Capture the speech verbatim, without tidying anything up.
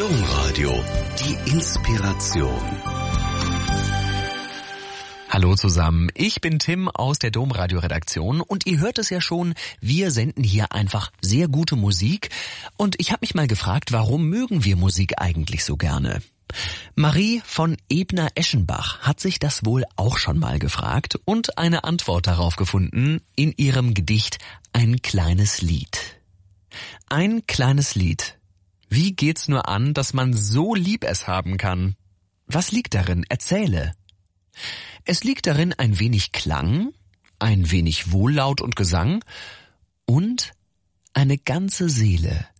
Domradio, die Inspiration. Hallo zusammen, ich bin Tim aus der Domradio-Redaktion und ihr hört es ja schon, wir senden hier einfach sehr gute Musik und ich habe mich mal gefragt, warum mögen wir Musik eigentlich so gerne? Marie von Ebner-Eschenbach hat sich das wohl auch schon mal gefragt und eine Antwort darauf gefunden in ihrem Gedicht Ein kleines Lied. Ein kleines Lied. Wie geht's nur an, dass man so lieb es haben kann? Was liegt darin? Erzähle. Es liegt darin ein wenig Klang, ein wenig Wohllaut und Gesang und eine ganze Seele,